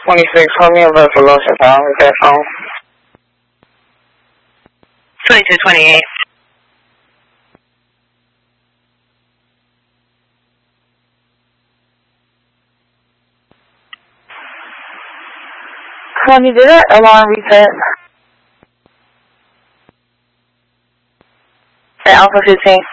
26, Romeo Buffalo, St. Is that phone? 2228. You did that alarm reset? At Alpha 15.